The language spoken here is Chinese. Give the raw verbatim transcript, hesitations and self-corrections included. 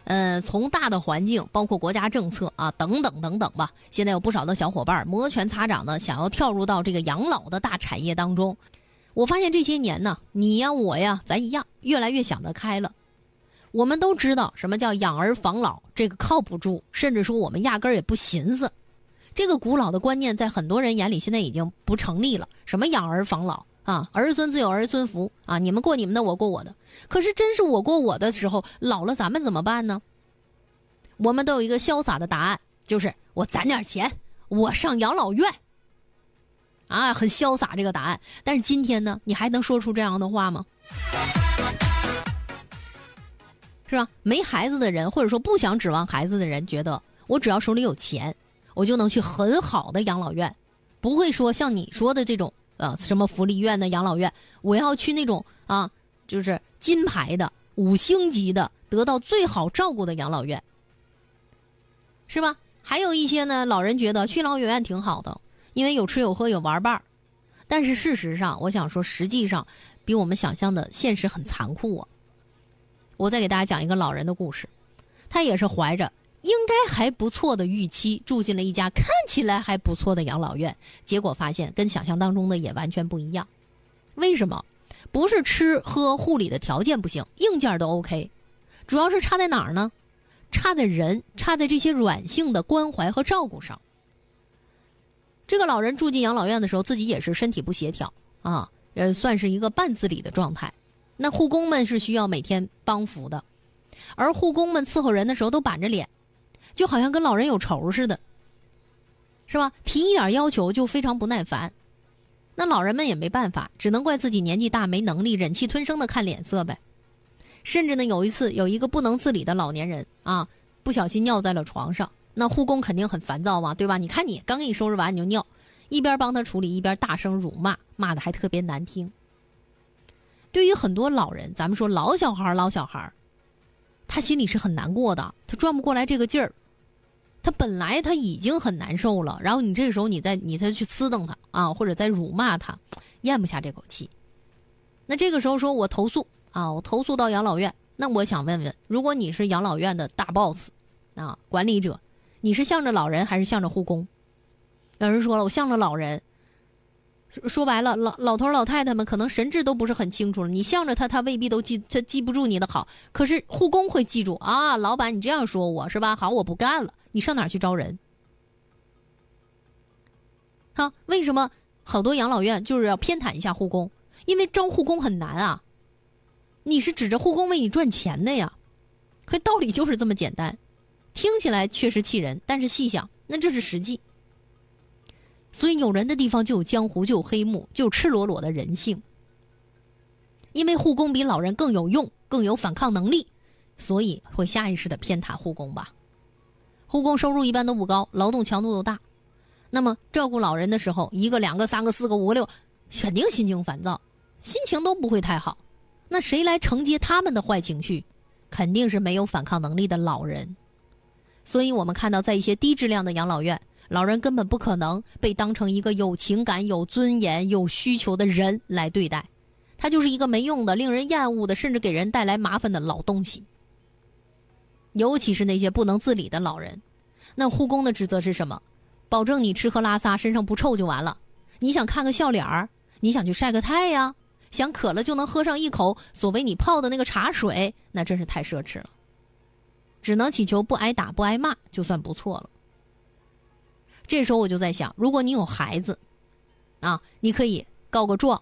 呃，从大的环境，包括国家政策啊，等等等等吧，现在有不少的小伙伴摩拳擦掌的想要跳入到这个养老的大产业当中。我发现这些年呢，你呀我呀咱一样，越来越想得开了。我们都知道什么叫养儿防老，这个靠不住，甚至说我们压根儿也不寻思。这个古老的观念在很多人眼里现在已经不成立了，什么养儿防老啊，儿孙自有儿孙福啊，你们过你们的，我过我的。可是真是我过我的时候，老了咱们怎么办呢？我们都有一个潇洒的答案，就是我攒点钱，我上养老院啊，很潇洒这个答案。但是今天呢，你还能说出这样的话吗？是吧？没孩子的人，或者说不想指望孩子的人，觉得我只要手里有钱，我就能去很好的养老院，不会说像你说的这种啊什么福利院的养老院，我要去那种啊就是金牌的五星级的得到最好照顾的养老院，是吧？还有一些呢，老人觉得去老院挺好的，因为有吃有喝有玩伴儿。但是事实上，我想说，实际上比我们想象的现实很残酷啊。我再给大家讲一个老人的故事，他也是怀着应该还不错的预期住进了一家看起来还不错的养老院，结果发现跟想象当中的也完全不一样。为什么？不是吃喝护理的条件不行，硬件都 OK， 主要是差在哪儿呢？差在人，差在这些软性的关怀和照顾上。这个老人住进养老院的时候，自己也是身体不协调啊，呃，算是一个半自理的状态。那护工们是需要每天帮扶的，而护工们伺候人的时候都板着脸，就好像跟老人有仇似的，是吧？提一点要求就非常不耐烦。那老人们也没办法，只能怪自己年纪大没能力，忍气吞声的看脸色呗。甚至呢，有一次有一个不能自理的老年人啊，不小心尿在了床上，那护工肯定很烦躁嘛，对吧？你看你刚给你收拾完你就尿，一边帮他处理一边大声辱骂，骂的还特别难听。对于很多老人，咱们说老小孩老小孩他心里是很难过的，他转不过来这个劲儿。他本来他已经很难受了，然后你这时候你再你再去呲瞪他啊，或者再辱骂他，咽不下这口气。那这个时候说我投诉啊，我投诉到养老院。那我想问问，如果你是养老院的大 boss 啊，管理者，你是向着老人还是向着护工？有人说了，我向着老人。说白了，老老头老太太们可能神志都不是很清楚了，你向着他，他未必都记，他记不住你的好。可是护工会记住啊，老板你这样说我是吧？好，我不干了，你上哪儿去招人？啊，为什么好多养老院就是要偏袒一下护工？因为招护工很难啊，你是指着护工为你赚钱的呀。可道理就是这么简单，听起来确实气人，但是细想，那这是实际。所以有人的地方就有江湖，就有黑幕，就有赤裸裸的人性。因为护工比老人更有用，更有反抗能力，所以会下意识的偏袒护工吧。护工收入一般都不高，劳动强度都大，那么照顾老人的时候，一个两个三个四个五个六，肯定心情烦躁，心情都不会太好。那谁来承接他们的坏情绪？肯定是没有反抗能力的老人。所以我们看到在一些低质量的养老院，老人根本不可能被当成一个有情感、有尊严、有需求的人来对待，他就是一个没用的、令人厌恶的，甚至给人带来麻烦的老东西。尤其是那些不能自理的老人，那护工的职责是什么？保证你吃喝拉撒身上不臭就完了。你想看个笑脸儿，你想去晒个太阳，想渴了就能喝上一口所谓你泡的那个茶水，那真是太奢侈了。只能祈求不挨打不挨骂就算不错了。这时候我就在想，如果你有孩子啊，你可以告个状